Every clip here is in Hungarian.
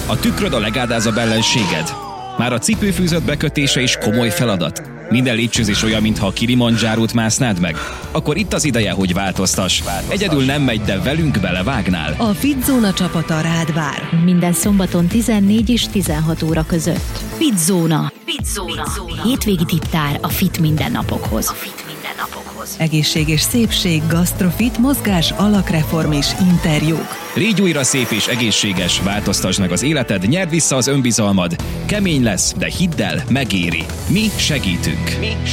A tükröd a legádázabb ellenséged? Már a cipőfűzött bekötése is komoly feladat. Minden lépcsőzés olyan, mintha a Kilimandzsárót másznád meg? Akkor itt az ideje, hogy változtass. Egyedül nem megy, de velünk belevágnál. A Fitzóna csapata rád vár. Minden szombaton 14 és 16 óra között. Fitzóna. Hétvégi tiptár a fit mindennapokhoz. Egészség és szépség, gasztrofit, mozgás, alakreform és interjúk. Légy újra szép és egészséges, változtasd meg az életed, nyerd vissza az önbizalmad. Kemény lesz, de hidd el, megéri. Mi segítünk.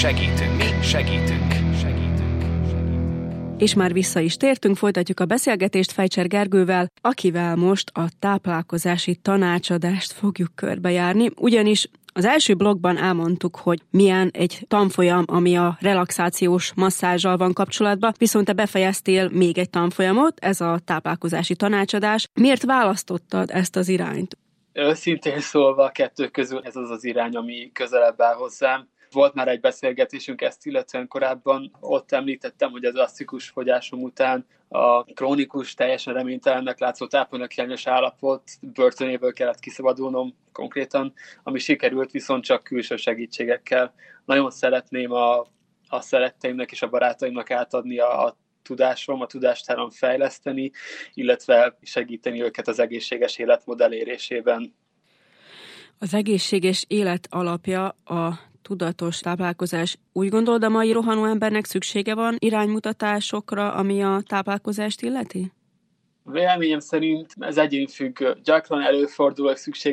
És már vissza is tértünk, folytatjuk a beszélgetést Fejcser Gergővel, akivel most a táplálkozási tanácsadást fogjuk körbejárni, ugyanis az első blogban elmondtuk, hogy milyen egy tanfolyam, ami a relaxációs masszázsal van kapcsolatban, viszont te befejeztél még egy tanfolyamot, ez a táplálkozási tanácsadás. Miért választottad ezt az irányt? Őszintén szólva a kettő közül ez az az irány, ami közelebb áll hozzám. Volt már egy beszélgetésünk ezt illetően korábban, ott említettem, hogy az drasztikus fogyásom után a krónikus, teljesen reménytelennek látszó tápanyaghiányos állapot börtönéből kellett kiszabadulnom konkrétan, ami sikerült viszont csak külső segítségekkel. Nagyon szeretném a szeretteimnek és a barátaimnak átadni a tudásom, a tudástáram fejleszteni, illetve segíteni őket az egészséges életmód elérésében. Az egészséges élet alapja a tudatos táplálkozás. Úgy gondolod, a mai rohanó embernek szüksége van iránymutatásokra, ami a táplálkozást illeti? Véleményem szerint ez egyénfüggő. Gyakran előfordul, hogy szükség